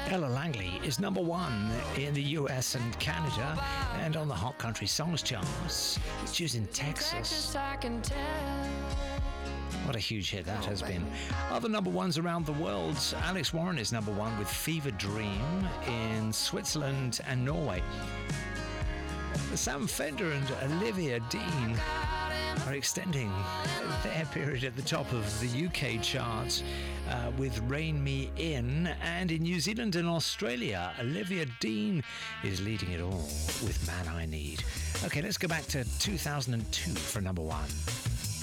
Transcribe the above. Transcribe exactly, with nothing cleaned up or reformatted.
Ella Langley is number one in the U S and Canada and on the Hot Country Songs charts. She's in Texas. What a huge hit that has been. Other number ones around the world. Alex Warren is number one with Fever Dream in Switzerland and Norway. Sam Fender and Olivia Dean are extending their period at the top of the U K charts uh, with Rein Me In, and in New Zealand and Australia, Olivia Dean is leading it all with Man I Need. Okay, let's go back to two thousand two for number one.